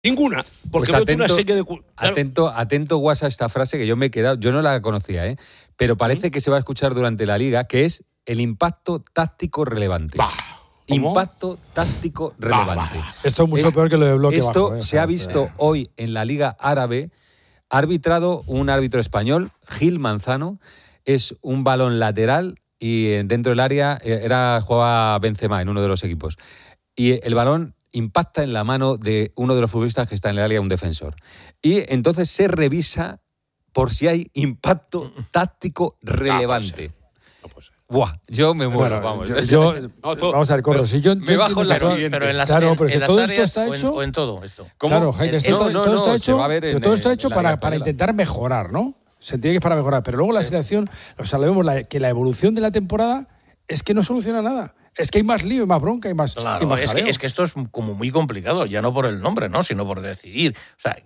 Ninguna, porque pues veo una serie de... Atento, Guasa, a esta frase que yo me he quedado, yo no la conocía, pero parece que se va a escuchar durante la Liga, que es el impacto táctico relevante. Impacto táctico relevante. Esto es mucho peor que lo de bloque esto bajo. Se ha visto hoy en la Liga Árabe, ha arbitrado un árbitro español, Gil Manzano, es un balón lateral y dentro del área jugaba Benzema en uno de los equipos. Y el balón impacta en la mano de uno de los futbolistas que está en el área, un defensor. Y entonces se revisa por si hay impacto táctico relevante. No puede ser. Buah, yo me muero, Bueno, vamos. vamos a ver, Corro. Si yo me bajo en la siguiente. Pero en las, claro, porque en las todo áreas esto está hecho. o en todo esto. ¿Cómo? Claro, Jaime, todo está hecho. Pero todo está hecho para intentar mejorar, ¿no? Se entiende que es para mejorar. Pero luego la selección, o sea, vemos que la evolución de la temporada es que no soluciona nada. Es que hay más lío, hay más bronca, hay más. Claro, hay más es que esto es como muy complicado, ya no por el nombre, ¿no? Sino por decidir. O sea,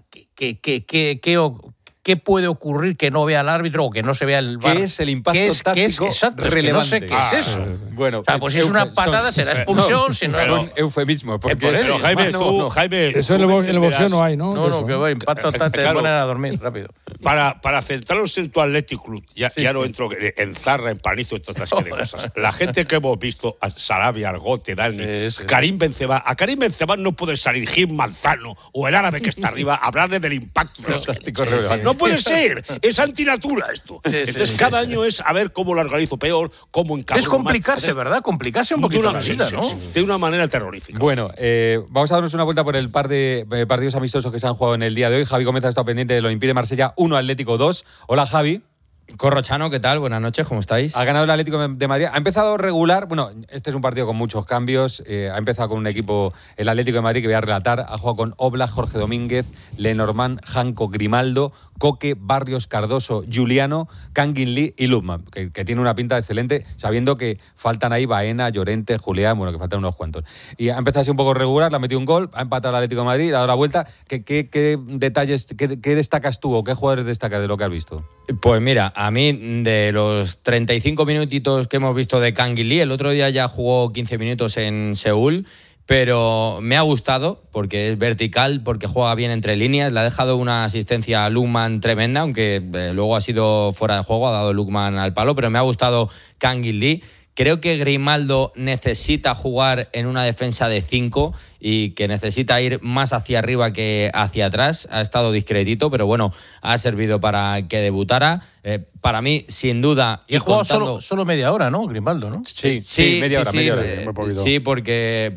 ¿qué puede ocurrir que no vea el árbitro o que no se vea el VAR? ¿Qué es el impacto táctico relevante? Que no sé qué es eso. Bueno, o sea, pues si es una patada será expulsión, si no son eufemismos. Pero Jaime, eso en el boxeo no hay, ¿no? No, que va, impacto táctico, te ponen a dormir rápido. Para centrarnos en tu Athletic Club, ya no entro en Zarra, en Panizo, en todas estas serie de cosas. La gente que hemos visto, Sarabia, Argote, Dani, Karim Benzema, a Karim Benzema no puede salir Gil Manzano o el árabe que está arriba a hablarle del impacto táctico relevante. No puede ser, es antinatura esto. Entonces cada año es a ver cómo lo organizo peor, cómo encabro. Es complicarse, ¿verdad? Complicarse un poquito la vida, ¿no? De una manera terrorífica. Bueno, vamos a darnos una vuelta por el par de partidos amistosos que se han jugado en el día de hoy. Javi Gómez ha estado pendiente del Olympique de Marsella 1, Atlético 2. Hola, Javi. Corrochano, ¿qué tal? Buenas noches, ¿cómo estáis? Ha ganado el Atlético de Madrid. Ha empezado regular. Bueno, este es un partido con muchos cambios. Ha empezado con un equipo, el Atlético de Madrid, que voy a relatar. Ha jugado con Oblak, Jorge Domínguez, Lenormand, Janko, Grimaldo, Coque, Barrios, Cardoso, Juliano, Kangin Lee y Lukman, que tiene una pinta excelente, sabiendo que faltan ahí Baena, Llorente, Julián, bueno, que faltan unos cuantos. Y ha empezado así un poco regular, le ha metido un gol, ha empatado el Atlético de Madrid, le ha dado la vuelta. ¿Qué detalles, qué destacas tú o qué jugadores destacas de lo que has visto? Pues mira, a mí de los 35 minutitos que hemos visto de Kangin Lee, el otro día ya jugó 15 minutos en Seúl, pero me ha gustado porque es vertical, porque juega bien entre líneas, le ha dejado una asistencia a Lukman tremenda, aunque luego ha sido fuera de juego, ha dado Lukman al palo, pero me ha gustado Kangin Lee. Creo que Grimaldo necesita jugar en una defensa de 5 y que necesita ir más hacia arriba que hacia atrás. Ha estado discretito, pero bueno, ha servido para que debutara. Para mí, sin duda... Y ha jugado solo media hora, ¿no, Grimaldo, ¿no? Sí, media hora. Sí, porque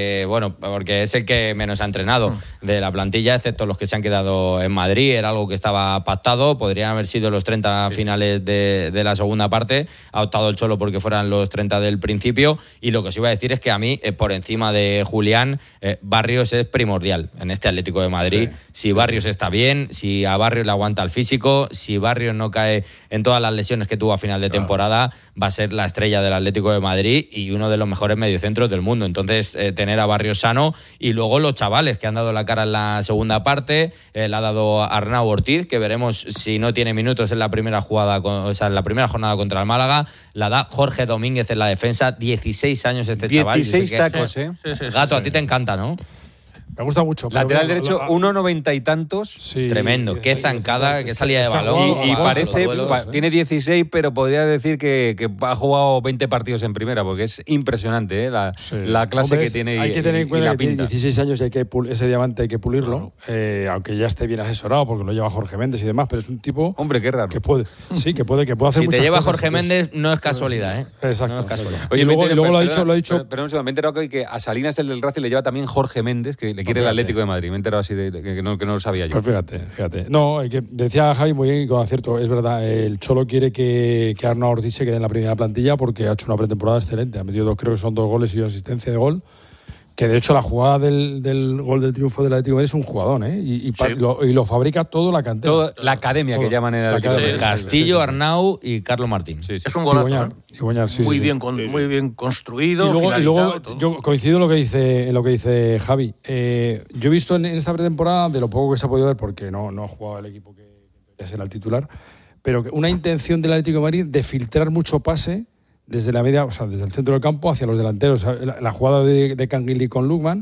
es el que menos ha entrenado de la plantilla, excepto los que se han quedado en Madrid. Era algo que estaba pactado. Podrían haber sido los 30 finales de la segunda parte. Ha optado el Cholo porque fueran los 30 del principio. Y lo que os iba a decir es que a mí, por encima de Julián, Barrios es primordial en este Atlético de Madrid. Si Barrios está bien, si a Barrios le aguanta el físico, si Barrios no cae en todas las lesiones que tuvo a final de temporada, va a ser la estrella del Atlético de Madrid y uno de los mejores mediocentros del mundo. Entonces, tener a Barrios sano y luego los chavales que han dado la cara en la segunda parte, le ha dado Arnau Ortiz, que veremos si no tiene minutos en la primera en la primera jornada contra el Málaga, la da Jorge Domínguez en la defensa, 16 años este 16 chaval. 16 tacos, Gato, a ti te encanta, ¿no? Me gusta mucho. Lateral derecho, 1,90 y tantos. Sí, tremendo. Qué zancada, qué salida de balón. Y parece, tiene 16, pero podría decir que ha jugado 20 partidos en primera, porque es impresionante la clase que tiene. Hay que tener en cuenta que tiene 16 años y ese diamante hay que pulirlo, aunque ya esté bien asesorado, porque lo lleva Jorge Méndez y demás, pero es un tipo... Hombre, qué raro. Que puede hacer si muchas cosas. Si te lleva Jorge Méndez, no es casualidad, ¿eh? Exacto. No es casualidad. Oye, y luego lo ha dicho... Pero un segundo, me he enterado que a Salinas, el del Racing, le lleva también Jorge Méndez, que le quiere el Atlético de Madrid. Me he enterado así que no lo sabía yo. Pues fíjate. No, que decía Javi muy bien y con acierto, es verdad, el Cholo quiere que Arnau Ortiz se quede en la primera plantilla porque ha hecho una pretemporada excelente. Ha metido creo que son 2 goles y 1 asistencia de gol. Que de hecho la jugada del gol del triunfo del Atlético de Madrid es un jugador, ¿eh? Y lo fabrica todo la cantera. La academia que llaman en el Atlético. Castillo, Arnau y Carlos Martín. Sí. Es un golazo. Y Boñar, muy bien construido. Y luego yo coincido en lo que dice Javi. Yo he visto en esta pretemporada, de lo poco que se ha podido ver, porque no ha jugado el equipo que era el titular, pero una intención del Atlético de Madrid de filtrar mucho pase desde la media, o sea, desde el centro del campo hacia los delanteros. La jugada de Kangin Lee con Lukman,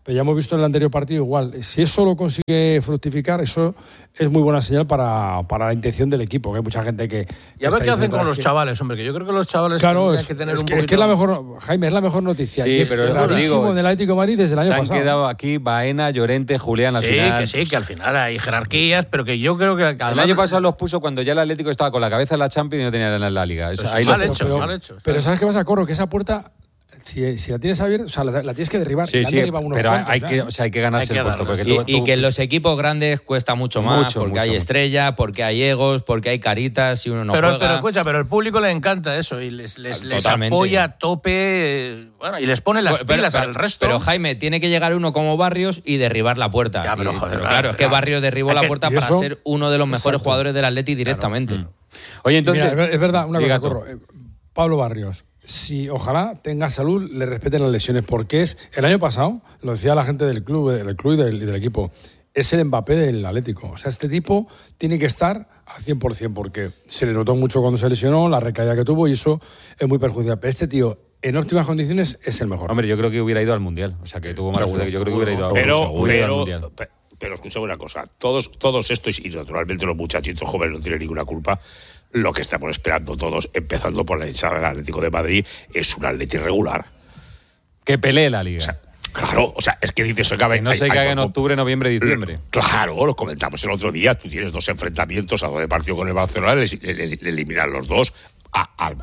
pero ya hemos visto en el anterior partido igual. Si eso lo consigue fructificar, eso es muy buena señal para la intención del equipo, que hay mucha gente que... Y a ver qué hacen con los chavales, hombre, que yo creo que los chavales tendrían que tener un poquito... Es que es la mejor, Jaime, es la mejor noticia. Sí, pero es rarísimo del Atlético de Madrid desde el año pasado. Se han quedado aquí Baena, Llorente, Julián al final. Que al final hay jerarquías, pero que yo creo que... El año pasado los puso cuando ya el Atlético estaba con la cabeza en la Champions y no tenía en la Liga. Ahí mal hecho. Pero ¿sabes qué pasa, Corro? Que esa puerta... Si la tienes abierta, o sea, la tienes que derribar. Sí, pero hay que ganarse el puesto. Y que en los equipos grandes cuesta mucho más, porque hay estrella, porque hay egos, porque hay caritas y uno no juega. Pero escucha, pero al público le encanta eso y les apoya a tope, bueno, y les pone las pilas al resto. Pero Jaime, tiene que llegar uno como Barrios y derribar la puerta. Ya, pero claro, es que Barrios derribó la puerta para ser uno de los mejores jugadores del Atleti directamente. Oye, entonces... Mira, es verdad, una cosa, Corro. Pablo Barrios. Si ojalá tenga salud, le respeten las lesiones, porque es el año pasado, lo decía la gente del club y del equipo, es el Mbappé del Atlético. O sea, este tipo tiene que estar al 100%, porque se le notó mucho cuando se lesionó, la recaída que tuvo, y eso es muy perjudicial. Pero este tío, en óptimas condiciones, es el mejor. Hombre, yo creo que hubiera ido al Mundial. O sea, que tuvo mala suerte, que yo creo que hubiera ido al Mundial. Pero escuchame una cosa, todos estos, y naturalmente los muchachitos jóvenes no tienen ninguna culpa, lo que estamos esperando todos, empezando por la hinchada del Atlético de Madrid, es un Atleti regular. Que pelee la Liga. O sea, claro, es que dices... Que no se caiga en octubre, noviembre, diciembre. Claro, lo comentamos el otro día, tú tienes 2 enfrentamientos a 2 de partido con el Barcelona, le eliminan los 2 al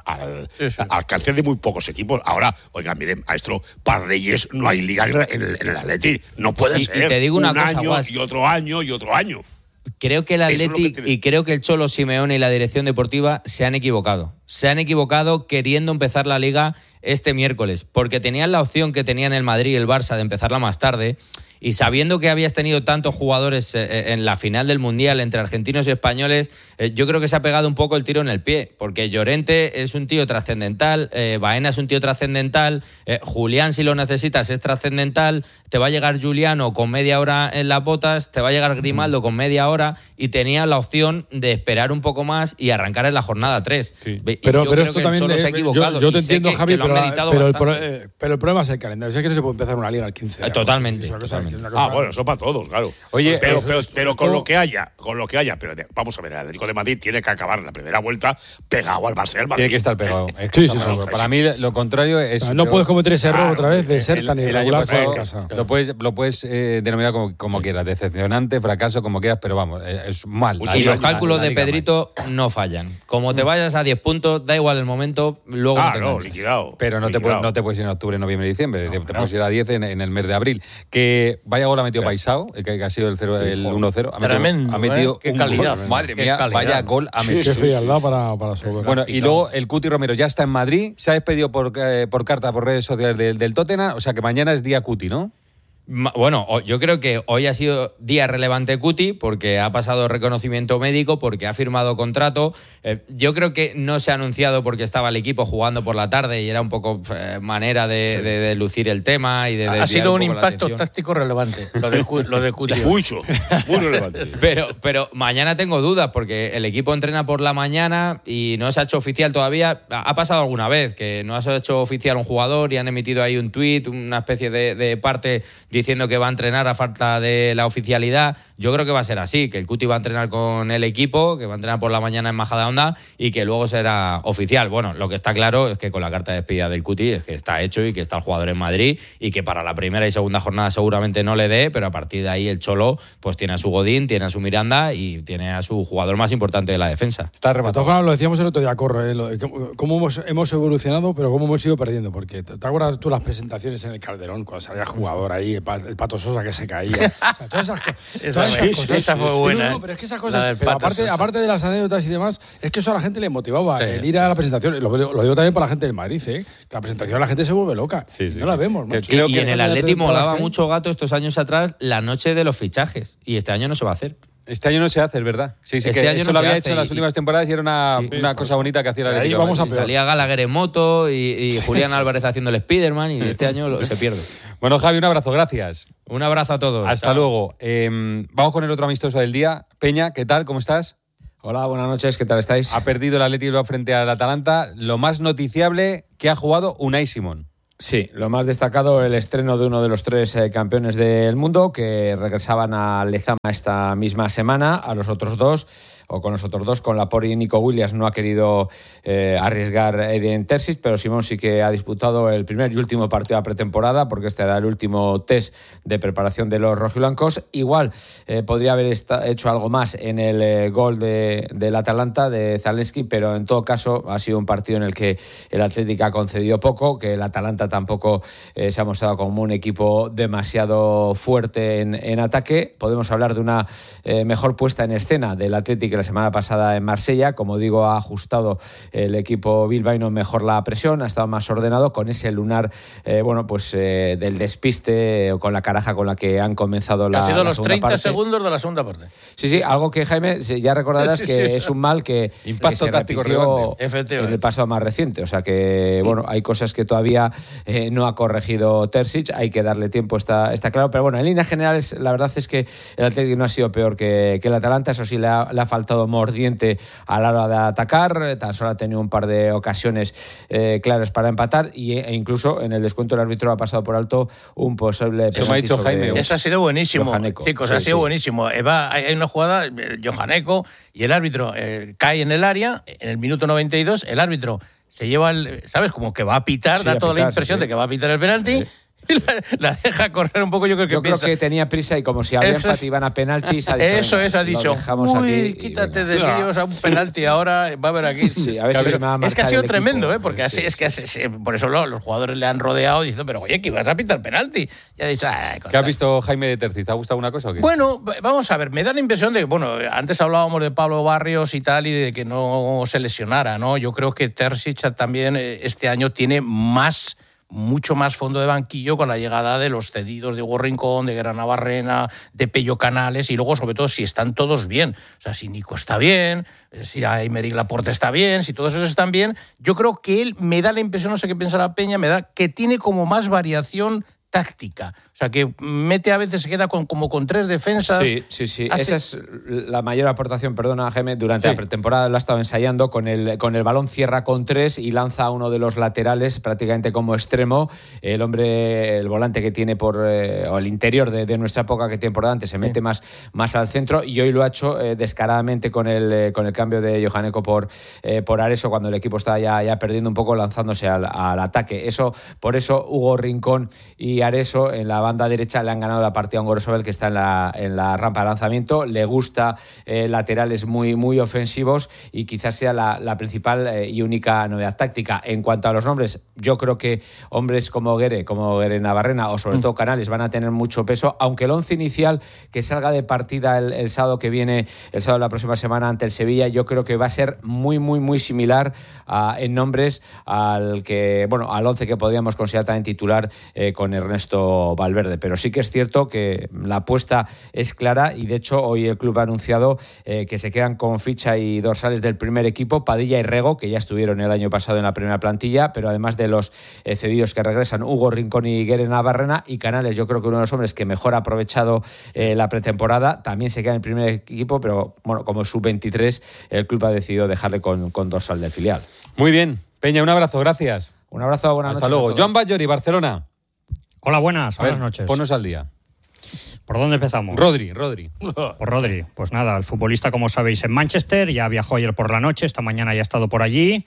alcance de muy pocos equipos. Ahora, oigan, miren, maestro, para Reyes no hay liga en el Atleti. No puede ser. Y te digo una cosa, año y otro año y otro año. Creo que el Atleti y creo que el Cholo Simeone y la dirección deportiva se han equivocado. Se han equivocado queriendo empezar la Liga este miércoles, porque tenían la opción que tenían el Madrid y el Barça de empezarla más tarde. Y sabiendo que habías tenido tantos jugadores en la final del Mundial entre argentinos y españoles, yo creo que se ha pegado un poco el tiro en el pie, porque Llorente es un tío trascendental, Baena es un tío trascendental, Julián, si lo necesitas, es trascendental, te va a llegar Juliano con media hora en las botas, te va a llegar Grimaldo con media hora, y tenía la opción de esperar un poco más y arrancar en la jornada 3. Sí. Pero esto también se ha equivocado. Yo te entiendo, Javi, pero el problema es el calendario. Sé que no se puede empezar una liga al 15. Totalmente. Bueno, eso para todos, claro. Oye, pero con lo que haya, pero vamos a ver, el Atlético de Madrid tiene que acabar la primera vuelta pegado al Barça del Madrid. Tiene que estar pegado. Sí. Para mí lo contrario es... No puedes cometer ese error otra vez de ser tan irregular en casa. Lo puedes denominar como quieras, decepcionante, fracaso, como quieras, pero vamos, es mal. Y los cálculos de Pedrito no fallan. Como te vayas a 10 puntos, da igual el momento, luego no te enganchas. Liquidado. Pero no te puedes ir en octubre, noviembre, diciembre. Te puedes ir a 10 en el mes de abril. Que vaya gol ha metido Paisao, que ha sido el 1-0. Tremendo. Ha metido qué calidad. Madre mía, vaya gol ha metido. Qué frialdad para sobre. Bueno, y luego el Cuti Romero ya está en Madrid, se ha despedido por carta, por redes sociales del Tottenham, o sea que mañana es día Cuti, ¿no? Bueno, yo creo que hoy ha sido día relevante Cuti porque ha pasado reconocimiento médico, porque ha firmado contrato. Yo creo que no se ha anunciado porque estaba el equipo jugando por la tarde y era un poco manera de lucir el tema y de ha sido un impacto táctico relevante lo de Cuti. Mucho, muy relevante. Pero mañana tengo dudas porque el equipo entrena por la mañana y no se ha hecho oficial todavía. Ha pasado alguna vez que no se ha hecho oficial un jugador y han emitido ahí un tuit, una especie de parte diciendo que va a entrenar a falta de la oficialidad. Yo creo que va a ser así, que el Cuti va a entrenar con el equipo, que va a entrenar por la mañana en Majadahonda y que luego será oficial. Bueno, lo que está claro es que con la carta de despedida del Cuti es que está hecho y que está el jugador en Madrid y que para la primera y segunda jornada seguramente no le dé, pero a partir de ahí el Cholo pues tiene a su Godín, tiene a su Miranda y tiene a su jugador más importante de la defensa. Está rematado. De todas formas, lo decíamos el otro día, Corro, cómo hemos evolucionado, pero cómo hemos ido perdiendo, porque ¿te acuerdas tú las presentaciones en el Calderón cuando salía jugador ahí, el Pato Sosa que se caía? O sea, todas esas cosas. Esa fue buena. No, pero es que esas cosas, pero aparte de las anécdotas y demás, es que eso a la gente le motivaba, el ir a la presentación. Lo digo también para la gente del Madrid, que la presentación la gente se vuelve loca. No la vemos. Y en el Atleti molaba mucho, Gato, estos años atrás, la noche de los fichajes. Y este año no se va a hacer. Este año no se hace, es verdad. Sí, este que año eso no lo había hace hecho en las últimas temporadas y era una cosa bonita que hacía la Atlético. Vamos a salía Gallagher en moto y Julián Álvarez haciendo el Spiderman y este año se pierde. Bueno, Javi, un abrazo, gracias. Un abrazo a todos. Hasta luego. Vamos con el otro amistoso del día. Peña, ¿qué tal? ¿Cómo estás? Hola, buenas noches, ¿qué tal estáis? Ha perdido el Atlético frente al Atalanta. Lo más noticiable que ha jugado Unai Simón. Sí, lo más destacado, el estreno de uno de los 3 campeones del mundo que regresaban a Lezama esta misma semana. A los otros 2, o con los otros 2, con Laporte y Nico Williams, no ha querido arriesgar Edin Terzic, pero Simón sí que ha disputado el primer y último partido de pretemporada, porque este era el último test de preparación de los rojiblancos. Igual podría haber hecho algo más en el gol del Atalanta, de Zalewski, pero en todo caso ha sido un partido en el que el Atlético ha concedido poco, que el Atalanta tampoco se ha mostrado como un equipo demasiado fuerte en ataque. Podemos hablar de una mejor puesta en escena del Atlético la semana pasada en Marsella. Como digo, ha ajustado el equipo bilbaíno mejor la presión, ha estado más ordenado con ese lunar del despiste, o con la caraja con la que han comenzado la segunda parte. Ha sido los 30 segundos de la segunda parte. Sí, algo que, Jaime, ya recordarás que es un mal que se repitió en el pasado más reciente. O sea que, hay cosas que todavía no ha corregido Terzic, hay que darle tiempo, está claro, pero en líneas generales la verdad es que el Atlético no ha sido peor que el Atalanta. Eso sí, le ha faltado mordiente a la hora de atacar, tan solo ha tenido un par de ocasiones claras para empatar, e incluso en el descuento el árbitro ha pasado por alto un posible penalti sobre Jaime. Eso ha sido buenísimo, chicos, ha sido buenísimo. Hay una jugada, Johaneko, y el árbitro cae en el área, en el minuto 92, el árbitro se lleva ¿sabes? Como que va a pitar, da toda la impresión de que va a pitar el penalti. Sí. Y la deja correr un poco. Yo creo que tenía prisa, y como si había empate iban a penaltis, ha dicho, ha dicho, quítate de líos a un penalti ahora, va a haber aquí. Sí, a ver si es que ha sido tremendo, porque por eso los jugadores le han rodeado diciendo, pero oye, que ibas a pitar penalti. Y ha dicho, ¿qué has visto, Jaime, de Terzic? ¿Te ha gustado una cosa o qué? Bueno, vamos a ver, me da la impresión de que, antes hablábamos de Pablo Barrios y tal, y de que no se lesionara, ¿no? Yo creo que Terzic también este año tiene mucho más fondo de banquillo con la llegada de los cedidos de Hugo Rincón, de Granabarrena, de Pello Canales, y luego, sobre todo, si están todos bien. O sea, si Nico está bien, si Aymeric Laporte está bien, si todos esos están bien, yo creo que él, me da la impresión, no sé qué pensará Peña, me da que tiene como más variación táctica. O sea, que mete a veces, se queda como con 3 defensas. Sí. Esa es la mayor aportación, perdona, Jaime, durante la pretemporada lo ha estado ensayando. Con el balón cierra con 3 y lanza a uno de los laterales prácticamente como extremo. El volante que tiene o el interior de nuestra época que tiene por delante, se mete más al centro, y hoy lo ha hecho descaradamente con el cambio de Johaneko por Areso, cuando el equipo está ya perdiendo un poco, lanzándose al ataque. Por eso Hugo Rincón y Areso en la banda derecha le han ganado la partida a un Gorosabel, que está en la rampa de lanzamiento. Le gusta laterales muy, muy ofensivos, y quizás sea la principal y única novedad táctica. En cuanto a los nombres, yo creo que hombres como Guere Navarrena, o sobre todo Canales, van a tener mucho peso, aunque el 11 inicial que salga de partida el sábado que viene, el sábado de la próxima semana ante el Sevilla, yo creo que va a ser muy, muy, muy similar en nombres al 11 que podríamos considerar también titular con Ernesto Valverde. Pero sí que es cierto que la apuesta es clara, y de hecho hoy el club ha anunciado que se quedan con ficha y dorsales del primer equipo, Padilla y Rego, que ya estuvieron el año pasado en la primera plantilla, pero además de los cedidos que regresan, Hugo Rincón y Guere Navarrena, y Canales, yo creo que uno de los hombres que mejor ha aprovechado la pretemporada, también se queda en el primer equipo, pero como sub-23 el club ha decidido dejarle con dorsal del filial. Muy bien, Peña, un abrazo, gracias. Un abrazo, buenas noches. Hasta luego. Joan Bajori, Barcelona. Hola, buenas noches. Ponnos al día. ¿Por dónde empezamos? Rodri. Por Rodri. Pues nada, el futbolista, como sabéis, en Manchester, ya viajó ayer por la noche, esta mañana ya ha estado por allí,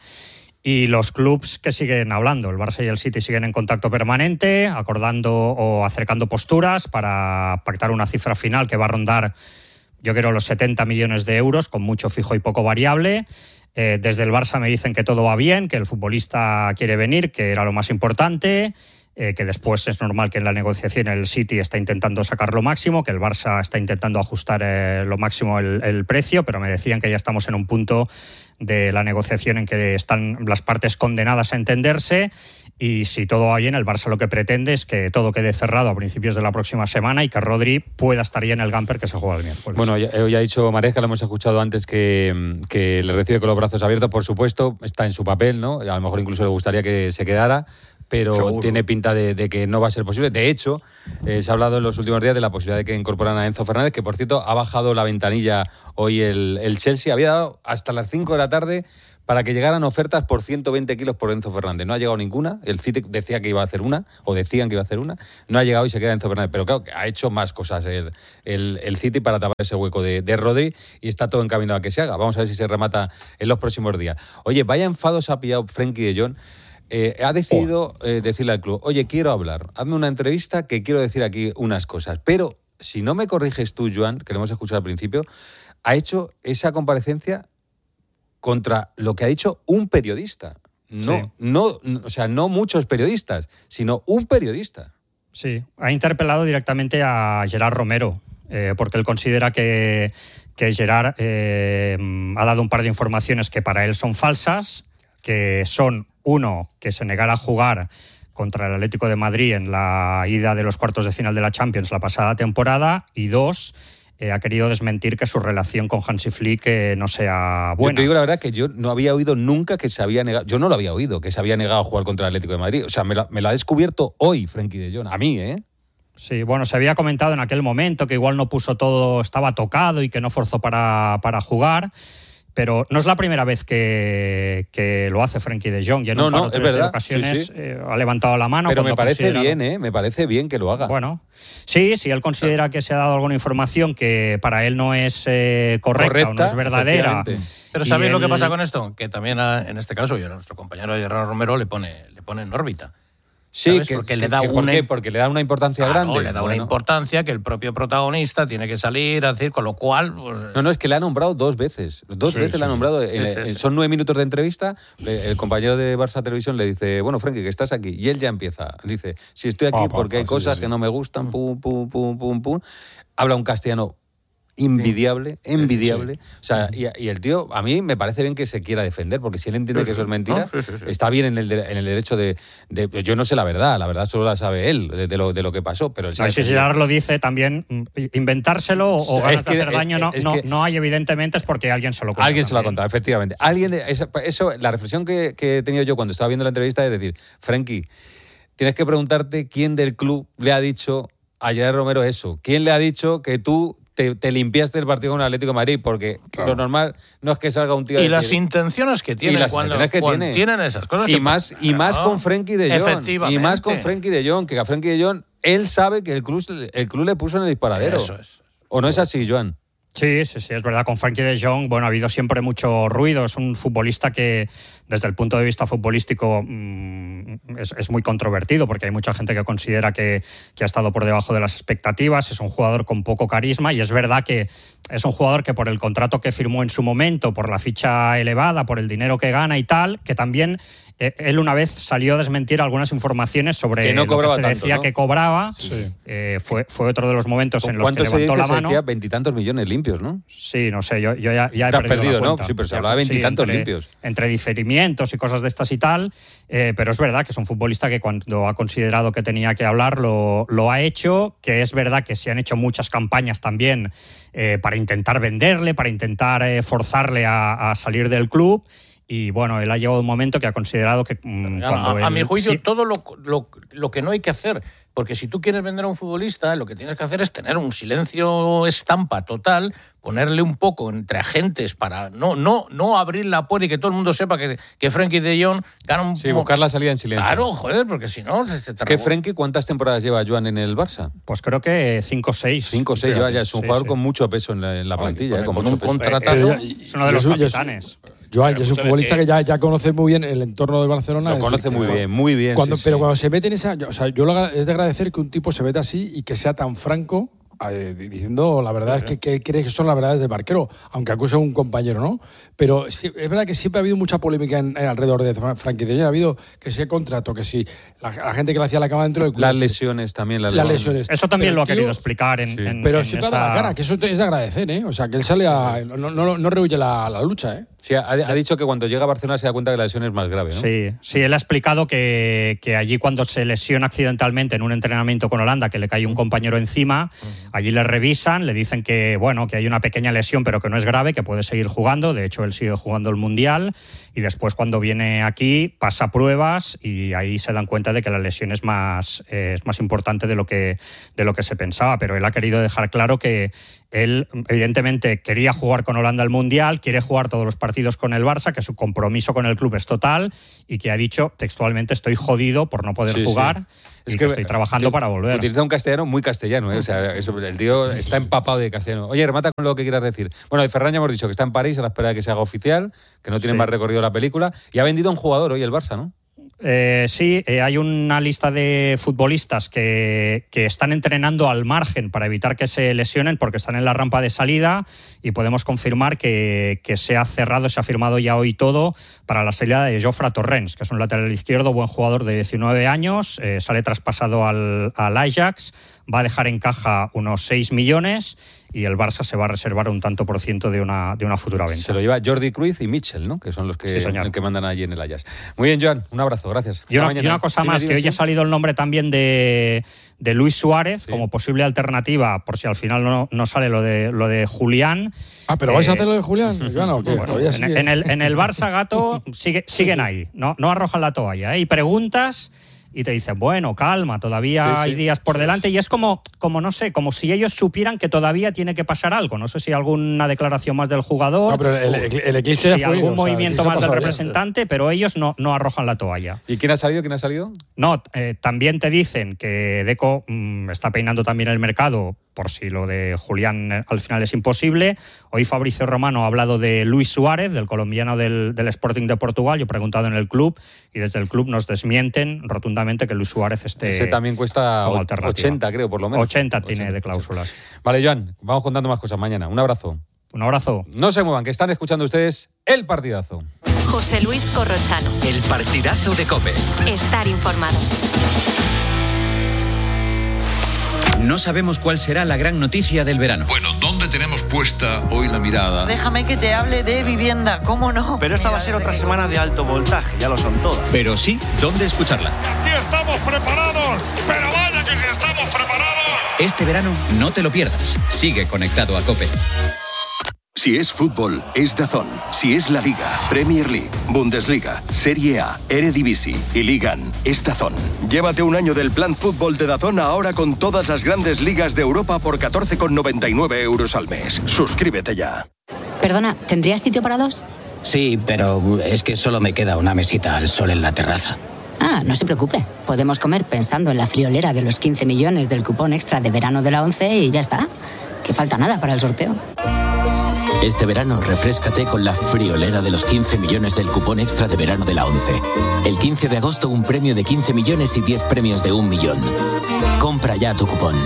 y los clubs que siguen hablando, el Barça y el City, siguen en contacto permanente, acordando o acercando posturas para pactar una cifra final que va a rondar, yo creo, los 70 millones de euros, con mucho fijo y poco variable. Desde el Barça me dicen que todo va bien, que el futbolista quiere venir, que era lo más importante, que después es normal que en la negociación el City está intentando sacar lo máximo, que el Barça está intentando ajustar lo máximo el precio, pero me decían que ya estamos en un punto de la negociación en que están las partes condenadas a entenderse, y si todo va bien, el Barça lo que pretende es que todo quede cerrado a principios de la próxima semana y que Rodri pueda estar ya en el Gamper, que se juega el miércoles. Bueno, ya ha dicho Maresca, lo hemos escuchado antes, que le recibe con los brazos abiertos, por supuesto, está en su papel, ¿no? A lo mejor incluso le gustaría que se quedara, pero seguro. Tiene pinta de que no va a ser posible. De hecho, se ha hablado en los últimos días de la posibilidad de que incorporan a Enzo Fernández, que por cierto ha bajado la ventanilla hoy el Chelsea. Había dado hasta las 5 de la tarde para que llegaran ofertas por 120 kilos por Enzo Fernández. No ha llegado ninguna. El City decía que iba a hacer una, o decían que iba a hacer una. No ha llegado y se queda Enzo Fernández. Pero claro, ha hecho más cosas el City para tapar ese hueco de Rodri y está todo encaminado a que se haga. Vamos a ver si se remata en los próximos días. Oye, vaya enfados ha pillado Frenkie de Jong. Ha decidido decirle al club, oye, quiero hablar, hazme una entrevista que quiero decir aquí unas cosas. Pero, si no me corriges tú, Joan, que lo hemos escuchado al principio, ha hecho esa comparecencia contra lo que ha dicho un periodista. No muchos periodistas, sino un periodista. Sí, ha interpelado directamente a Gerard Romero, porque él considera que Gerard ha dado un par de informaciones que para él son falsas, que son, uno, que se negara a jugar contra el Atlético de Madrid en la ida de los cuartos de final de la Champions la pasada temporada, y dos, ha querido desmentir que su relación con Hansi Flick no sea buena. Yo te digo la verdad que yo no había oído nunca que se había negado, yo no lo había oído, que se había negado a jugar contra el Atlético de Madrid. O sea, me lo ha descubierto hoy Frenkie de Jong, a mí, ¿eh? Sí, bueno, se había comentado en aquel momento que igual no puso todo, estaba tocado y que no forzó para jugar. Pero no es la primera vez que lo hace Frenkie de Jong. Y en un par o tres de ocasiones ha levantado la mano. Pero me parece bien, me parece bien que lo haga. Bueno, sí, si él considera que se ha dado alguna información que para él no es correcta o no es verdadera. Pero ¿sabéis lo que pasa con esto? Que también en este caso, y a nuestro compañero Gerard Romero le pone en órbita. Sí, porque le da porque le da una importancia grande. Le da una importancia que el propio protagonista tiene que salir a decir, con lo cual... Pues, no, es que le ha nombrado dos veces. Dos veces le ha nombrado. Son 9 minutos de entrevista. El compañero de Barça Televisión le dice, bueno, Frenkie, que estás aquí. Y él ya empieza. Dice, si estoy aquí porque hay cosas que no me gustan, pum, pum, pum, pum, pum. Habla un castellano envidiable. O sea, y el tío, a mí me parece bien que se quiera defender, porque si él entiende que eso es mentira, está bien en el derecho de... Yo no sé la verdad solo la sabe él, de lo que pasó, pero él sabe. Si Gerard lo dice, también inventárselo o ganas de hacer daño no hay, evidentemente, es porque alguien se lo contó. Alguien se lo ha contado, efectivamente. La reflexión que he tenido yo cuando estaba viendo la entrevista es decir, Frenkie, tienes que preguntarte quién del club le ha dicho a Gerard Romero eso. ¿Quién le ha dicho que tú te limpiaste el partido con el Atlético de Madrid? Porque lo normal no es que salga un tío... Y las intenciones que tienen cuando tienen esas cosas. Y más con Frenkie de Jong. Efectivamente. Y más con Frenkie de Jong, que a Frenkie de Jong, él sabe que el club le puso en el disparadero. Eso es. ¿O no es así, Joan? Sí, es verdad. Con Frenkie de Jong, bueno, ha habido siempre mucho ruido. Es un futbolista que, desde el punto de vista futbolístico, es muy controvertido, porque hay mucha gente que considera que ha estado por debajo de las expectativas. Es un jugador con poco carisma, y es verdad que es un jugador que, por el contrato que firmó en su momento, por la ficha elevada, por el dinero que gana y tal, que también... él una vez salió a desmentir algunas informaciones sobre que no cobraba lo que se decía tanto, ¿no? Que cobraba. Sí. Fue otro de los momentos en los que levantó la mano. Se decía 20 y tantos millones limpios, ¿no? Sí, no sé, yo ya he perdido la cuenta. ¿No? Sí, pero se hablaba de 20 y tantos limpios. Entre diferimientos y cosas de estas y tal, pero es verdad que es un futbolista que cuando ha considerado que tenía que hablar lo ha hecho, que es verdad que se han hecho muchas campañas también para intentar venderle, para intentar forzarle a salir del club. Y bueno, él ha llegado un momento que ha considerado que a mi juicio, todo lo que no hay que hacer, porque si tú quieres vender a un futbolista, lo que tienes que hacer es tener un silencio estampa total, ponerle un poco entre agentes para no abrir la puerta y que todo el mundo sepa que Frenkie de Jong gana un... Sí, buscar la salida en silencio. Claro, joder, porque si no... Es que Frenkie, ¿cuántas temporadas lleva Joan en el Barça? Pues creo que 5 o 6. 5 o 6 lleva, ya es un jugador con mucho peso en la plantilla. Con un contratado. Es uno de los capitanes. Joan, es un futbolista que ya conoce muy bien el entorno del Barcelona. Lo conoce muy bien. Pero cuando se mete en esa... O sea, es de agradecer que un tipo se meta así y que sea tan franco, diciendo la verdad es que cree que son las verdades del barquero, aunque acuse a un compañero, ¿no? Pero sí, es verdad que siempre ha habido mucha polémica alrededor de Frenkie de Jong. Ha habido que si el contrato, que si la gente que le hacía la cama dentro del club. Las lesiones también. Las lesiones. Eso también lo ha querido explicar Pero siempre ha dado la cara, que eso es de agradecer, ¿eh? O sea, que él sale no rehuye la lucha, ¿eh? Sí, ha dicho que cuando llega a Barcelona se da cuenta que la lesión es más grave, ¿no? Sí, él ha explicado que allí, cuando se lesiona accidentalmente en un entrenamiento con Holanda, que le cae un compañero encima, allí le revisan, le dicen que hay una pequeña lesión, pero que no es grave, que puede seguir jugando. De hecho, él sigue jugando el Mundial, y después, cuando viene aquí, pasa pruebas y ahí se dan cuenta de que la lesión es más importante de lo que se pensaba. Pero él ha querido dejar claro que él, evidentemente, quería jugar con Holanda el Mundial, quiere jugar todos los partidos partidos con el Barça, que su compromiso con el club es total y que ha dicho textualmente: estoy jodido por no poder jugar. Es que estoy trabajando para volver. Utiliza un castellano muy castellano, ¿eh? O sea, el tío está empapado de castellano. Oye, remata con lo que quieras decir. Bueno, de Ferran ya hemos dicho que está en París a la espera de que se haga oficial, que no tiene más recorrido la película, y ha vendido a un jugador hoy el Barça, ¿no? Hay una lista de futbolistas que están entrenando al margen para evitar que se lesionen porque están en la rampa de salida, y podemos confirmar que se ha cerrado, se ha firmado ya hoy todo para la salida de Jofre Torrens, que es un lateral izquierdo, buen jugador de 19 años, sale traspasado al Ajax, va a dejar en caja unos 6 millones y el Barça se va a reservar un tanto por ciento de una futura venta. Se lo lleva Jordi Cruyff y Mitchell, ¿no? Que son los que mandan allí en el Ajax. Muy bien, Joan, un abrazo, gracias. Y una cosa más, que hoy ha salido el nombre también de Luis Suárez como posible alternativa, por si al final no sale lo de Julián. ¿Pero vais a hacer lo de Julián? Bueno, en el Barça, Gato, siguen ahí, no arrojan la toalla, ¿eh? Y preguntas y te dicen, bueno, calma, todavía hay días por delante, y es como no sé, como si ellos supieran que todavía tiene que pasar algo. No sé si alguna declaración más del jugador, no, pero el eclipse si algún movimiento más del representante, pero ellos no arrojan la toalla. ¿Y quién ha salido? No, también te dicen que Deco está peinando también el mercado, por si lo de Julián al final es imposible. Hoy Fabrizio Romano ha hablado de Luis Suárez, del colombiano del Sporting de Portugal. Yo he preguntado en el club y desde el club nos desmienten rotundamente que Luis Suárez esté. Ese también cuesta 80, creo, por lo menos. 80 tiene de cláusulas. Vale, Joan, vamos contando más cosas mañana. Un abrazo. Un abrazo. No se muevan, que están escuchando ustedes El Partidazo. José Luis Corrochano. El Partidazo de COPE. Estar informado. No sabemos cuál será la gran noticia del verano. Bueno, ¿dónde tenemos puesta hoy la mirada? Déjame que te hable de vivienda, ¿cómo no? Pero esta va a ser otra semana de alto voltaje, ya lo son todas. Pero sí, ¿dónde escucharla? ¡Aquí estamos preparados! ¡Pero vaya que sí estamos preparados! Este verano no te lo pierdas. Sigue conectado a COPE. Si es fútbol, es DAZN. Si es la Liga, Premier League, Bundesliga, Serie A, Eredivisie y Liga 1, es DAZN. Llévate un año del plan fútbol de DAZN ahora con todas las grandes ligas de Europa por 14,99 € al mes. Suscríbete ya. Perdona, ¿tendrías sitio para dos? Sí, pero es que solo me queda una mesita al sol en la terraza. No se preocupe. Podemos comer pensando en la friolera de los 15 millones del cupón extra de verano de la 11 y ya está. Que falta nada para el sorteo. Este verano, refréscate con la friolera de los 15 millones del cupón extra de verano de la 11. El 15 de agosto, un premio de 15 millones y 10 premios de 1 millón. Compra ya tu cupón.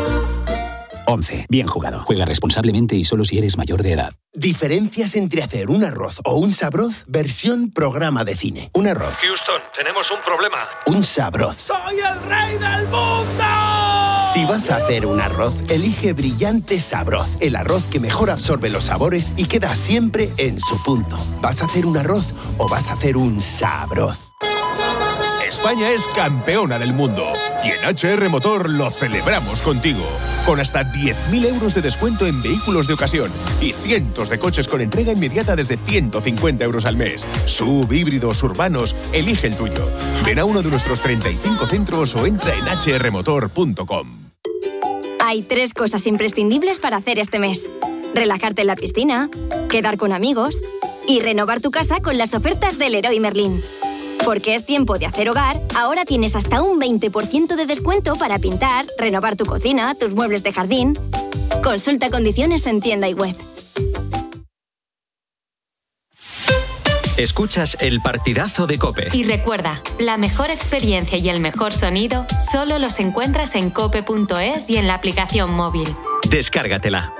11. Bien jugado. Juega responsablemente y solo si eres mayor de edad. Diferencias entre hacer un arroz o un sabroz, versión programa de cine. Un arroz. Houston, tenemos un problema. Un sabroz. ¡Soy el rey del mundo! Si vas a hacer un arroz, elige Brillante Sabroz. El arroz que mejor absorbe los sabores y queda siempre en su punto. ¿Vas a hacer un arroz o vas a hacer un sabroz? España es campeona del mundo y en HR Motor lo celebramos contigo. Con hasta 10.000 euros de descuento en vehículos de ocasión y cientos de coches con entrega inmediata desde 150 euros al mes. SUV, híbridos, urbanos, elige el tuyo. Ven a uno de nuestros 35 centros o entra en hrmotor.com. Hay 3 cosas imprescindibles para hacer este mes: relajarte en la piscina, quedar con amigos y renovar tu casa con las ofertas del Leroy Merlin. Porque es tiempo de hacer hogar, ahora tienes hasta un 20% de descuento para pintar, renovar tu cocina, tus muebles de jardín. Consulta condiciones en tienda y web. Escuchas El Partidazo de COPE. Y recuerda, la mejor experiencia y el mejor sonido solo los encuentras en cope.es y en la aplicación móvil. Descárgatela.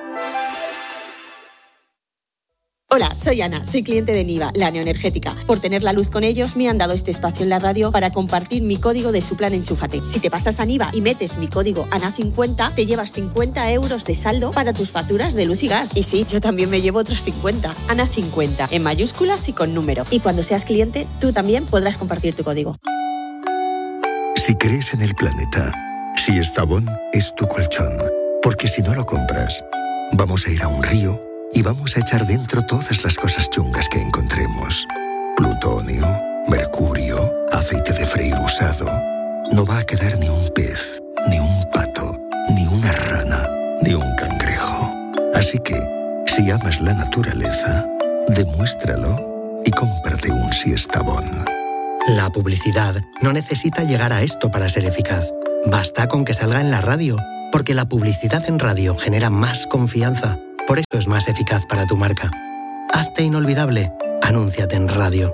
Hola, soy Ana, soy cliente de Niva, la neoenergética. Por tener la luz con ellos, me han dado este espacio en la radio para compartir mi código de su plan Enchúfate. Si te pasas a Niva y metes mi código ANA50, te llevas 50 euros de saldo para tus facturas de luz y gas. Y sí, yo también me llevo otros 50. ANA50, en mayúsculas y con número. Y cuando seas cliente, tú también podrás compartir tu código. Si crees en el planeta, si Estavón es tu colchón. Porque si no lo compras, vamos a ir a un río y vamos a echar dentro todas las cosas chungas que encontremos. Plutonio, mercurio, aceite de freír usado. No va a quedar ni un pez, ni un pato, ni una rana, ni un cangrejo. Así que, si amas la naturaleza, Demuéstralo y cómprate un Siesta Bon. La publicidad no necesita llegar a esto para ser eficaz. Basta con que salga en la radio, porque la publicidad en radio genera más confianza. Por eso es más eficaz para tu marca. Hazte inolvidable. Anúnciate en radio.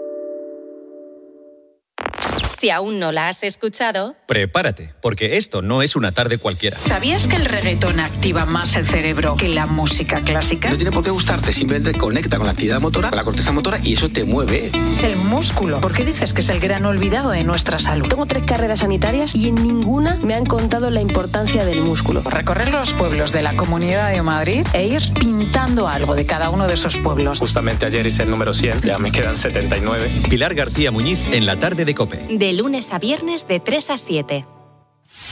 Si aún no la has escuchado, prepárate, porque esto no es una tarde cualquiera. ¿Sabías que el reggaetón activa más el cerebro que la música clásica? No tiene por qué gustarte, simplemente conecta con la actividad motora, con la corteza motora, y eso te mueve. El músculo. ¿Por qué dices que es el gran olvidado de nuestra salud? Tengo 3 carreras sanitarias y en ninguna me han contado la importancia del músculo. Recorrer los pueblos de la Comunidad de Madrid e ir pintando algo de cada uno de esos pueblos. Justamente ayer hice el número 100, ya me quedan 79. Pilar García Muñiz en la tarde de COPE. de lunes a viernes de 3 a 7.